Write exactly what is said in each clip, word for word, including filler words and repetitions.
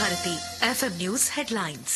Bharati FM news headlines.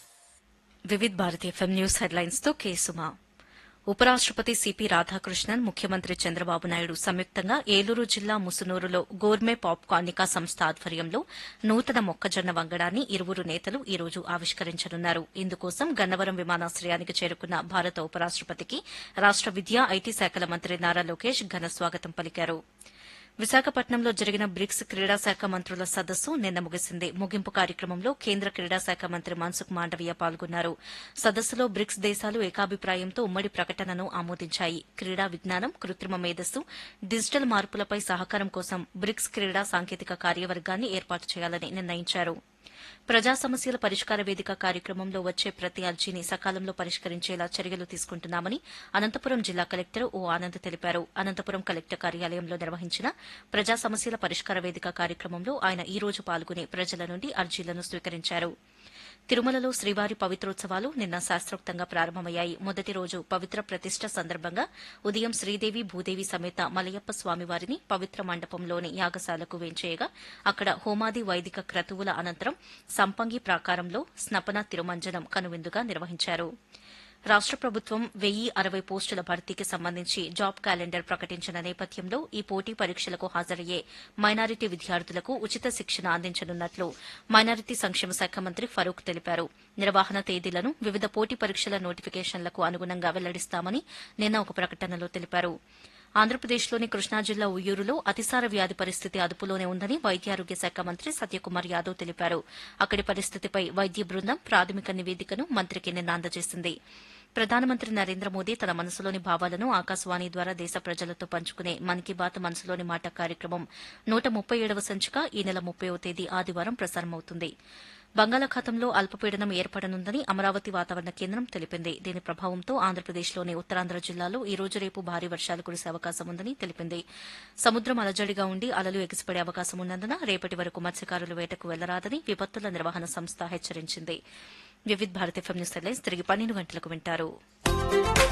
Vividh Bharati FM news headlines తో కేసుమా. ఉపరాష్టపతి CP Radhakrishnan, ముఖ్యమంత్రి చంద్రబాబు నాయుడు సంయుక్తంగా ఏలూరు జిల్లా ముసునూరులో గోర్మే పాప్కార్నికా సంస్థ ఆధ్వర్యంలో నూతన మొక్కజొన్న వంగడాన్ని ఇరువురు నేతలు ఈ రోజు ఆవిష్కరించనున్నారు. ఇందుకోసం గన్నవరం విమానాశ్రయానికి చేరుకున్న భారత ఉపరాష్టపతికి రాష్ట విద్యా ఐటీ శాఖల మంత్రి నారా లోకేష్ ఘన స్వాగతం పలికారు. విశాఖపట్నంలో జరిగిన బ్రిక్స్ క్రీడా శాఖ మంత్రుల సదస్సు నిన్న ముగిసింది. ముగింపు కార్యక్రమంలో కేంద్ర క్రీడా శాఖ మంత్రి మన్సుఖ్ మాండవీయ పాల్గొన్నారు. సదస్సులో బ్రిక్స్ దేశాలు ఏకాభిప్రాయంతో ఉమ్మడి ప్రకటనను ఆమోదించాయి. క్రీడా విజ్ఞానం, కృత్రిమ మేధస్సు, డిజిటల్ మార్పులపై సహకారం కోసం బ్రిక్స్ క్రీడా సాంకేతిక కార్యవర్గాన్ని ఏర్పాటు చేయాలని నిర్ణయించారు. ప్రజా సమస్యల పరిష్కార వేదిక కార్యక్రమంలో వచ్చే ప్రతి అర్జీని సకాలంలో పరిష్కరించేలా చర్యలు తీసుకుంటున్నామని అనంతపురం జిల్లా కలెక్టర్ ఓ ఆనంద్ తెలిపారు. అనంతపురం కలెక్టర్ కార్యాలయంలో నిర్వహించిన ప్రజా సమస్యల పరిష్కార వేదిక కార్యక్రమంలో ఆయన ఈ రోజు పాల్గొని ప్రజల నుండి అర్జీలను స్వీకరించారు. తిరుమలలో శ్రీవారి పవిత్రోత్సవాలు నిన్న శాస్త్రోక్తంగా ప్రారంభమయ్యాయి. మొదటి రోజు పవిత్ర ప్రతిష్ట సందర్భంగా ఉదయం శ్రీదేవి భూదేవి సమేత మలయప్ప స్వామివారిని పవిత్ర మండపంలోని యాగశాలకు వేంచేయగా అక్కడ హోమాది వైదిక క్రతువుల అనంతరం సంపంగి ప్రాకారంలో స్నపన తిరుమంజనం కనువిందుగా నిర్వహించారు. రాష్ట ప్రభుత్వం వెయ్యి అరవై పోస్టుల భర్తీకి సంబంధించి జాబ్ క్యాలెండర్ ప్రకటించిన నేపథ్యంలో ఈ పోటీ పరీక్షలకు హాజరయ్యే మైనారిటీ విద్యార్థులకు ఉచిత శిక్షణ అందించనున్నట్లు మైనారిటీ సంక్షేమ శాఖ మంత్రి ఫరూక్ తెలిపారు. నిర్వహణ తేదీలను వివిధ పోటీ పరీక్షల నోటిఫికేషన్లకు అనుగుణంగా వెల్లడిస్తామని నిన్న ఒక ప్రకటనలో తెలిపారు. ఆంధ్రప్రదేశ్లోని కృష్ణా జిల్లా ఉయ్యూరులో అతిసార వ్యాధి పరిస్థితి అదుపులోనే ఉందని వైద్యారోగ్య శాఖ మంత్రి సత్యకుమార్ యాదవ్ తెలిపారు. అక్కడి పరిస్థితిపై వైద్య బృందం ప్రాథమిక నివేదికను మంత్రికి నిన్న అందజేసింది. ప్రధానమంత్రి నరేంద్ర మోదీ తన మనసులోని భావాలను ఆకాశవాణి ద్వారా దేశ ప్రజలతో పంచుకునే మన్ కీ బాత్ మనసులోని మాట కార్యక్రమం నూట ముప్పై ఏడవ సంచిక ఈ నెల ముప్పైవ తేదీ ఆదివారం ప్రసారమవుతుంది. బంగాళాఖాతంలో అల్పపీడనం ఏర్పడనుందని అమరావతి వాతావరణ కేంద్రం తెలిపింది. దీని ప్రభావంతో ఆంధ్రప్రదేశ్లోని ఉత్తరాంధ్ర జిల్లాలో ఈ రోజు రేపు భారీ వర్షాలు కురిసే అవకాశం ఉందని తెలిపింది. సముద్రం అలజడిగా ఉండి అలలు ఎగిసిపడే అవకాశం ఉన్నందున రేపటి వరకు మత్స్యకారులు వేటకు వెళ్లరాదని విపత్తుల నిర్వహణ సంస్థ హెచ్చరించింది. Vividh Bharati FM news headlines తిరిగి పన్నెండు గంటలకు వింటారు.